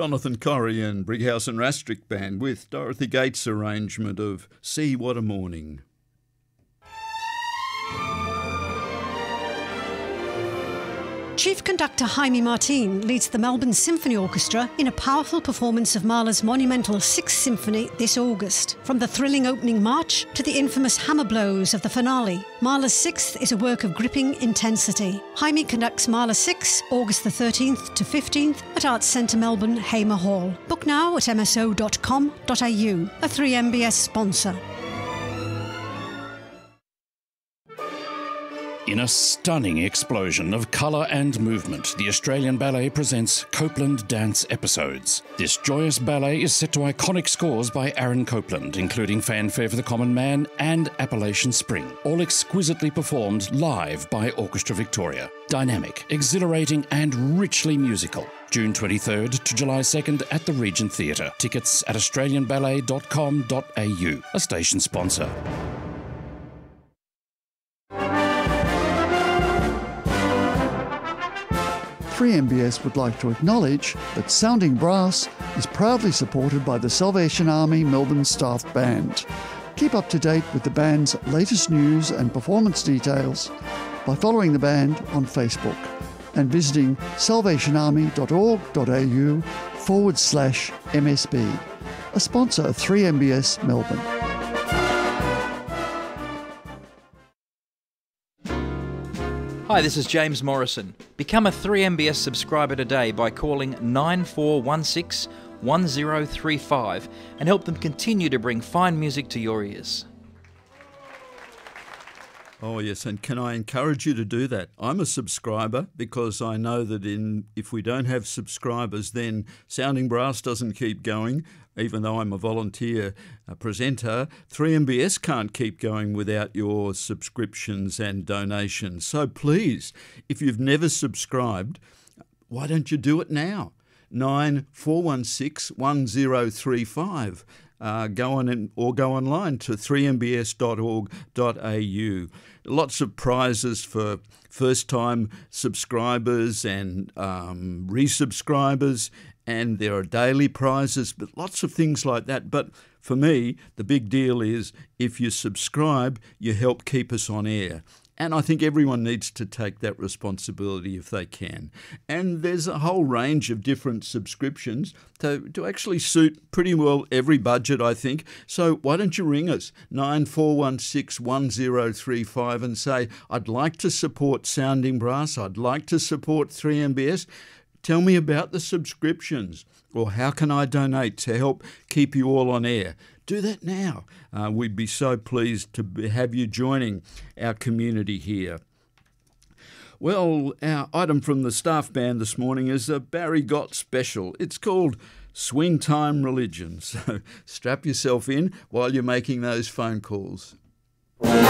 Jonathan Corrie and Brighouse and Rastrick Band with Dorothy Gates' arrangement of See What a Morning. Chief Conductor Jaime Martin leads the Melbourne Symphony Orchestra in a powerful performance of Mahler's monumental Sixth Symphony this August. From the thrilling opening march to the infamous hammer blows of the finale, Mahler's Sixth is a work of gripping intensity. Jaime conducts Mahler 6, August the 13th to 15th at Arts Centre Melbourne, Hamer Hall. Book now at mso.com.au, a 3MBS sponsor. In a stunning explosion of colour and movement, the Australian Ballet presents Copeland Dance Episodes. This joyous ballet is set to iconic scores by Aaron Copland, including Fanfare for the Common Man and Appalachian Spring, all exquisitely performed live by Orchestra Victoria. Dynamic, exhilarating and richly musical. June 23rd to July 2nd at the Regent Theatre. Tickets at australianballet.com.au, a station sponsor. 3MBS would like to acknowledge that Sounding Brass is proudly supported by the Salvation Army Melbourne Staff Band. Keep up to date with the band's latest news and performance details by following the band on Facebook and visiting salvationarmy.org.au/MSB, a sponsor of 3MBS Melbourne. Hi, this is James Morrison. Become a 3MBS subscriber today by calling 9416 1035 and help them continue to bring fine music to your ears. Oh yes, and can I encourage you to do that? I'm a subscriber because I know that if we don't have subscribers, then Sounding Brass doesn't keep going. Even though I'm a volunteer presenter, 3MBS can't keep going without your subscriptions and donations. So please, if you've never subscribed, why don't you do it now? 9416 1035. Go online to 3mbs.org.au. Lots of prizes for first-time subscribers and resubscribers, and there are daily prizes, but lots of things like that. But for me, the big deal is if you subscribe, you help keep us on air. And I think everyone needs to take that responsibility if they can. And there's a whole range of different subscriptions to actually suit pretty well every budget, I think. So why don't you ring us, 9416 1035, and say, I'd like to support Sounding Brass, I'd like to support 3MBS. Tell me about the subscriptions, or how can I donate to help keep you all on air? Do that now. We'd be so pleased to have you joining our community here. Well, our item from the staff band this morning is a Barry Gott special. It's called Swing Time Religion. So strap yourself in while you're making those phone calls.